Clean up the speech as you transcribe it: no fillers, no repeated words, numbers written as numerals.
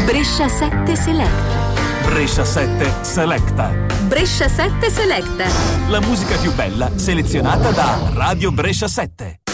Brescia 7 Selecta. Brescia 7 Selecta. Brescia 7 Selecta. La musica più bella selezionata da Radio Brescia 7.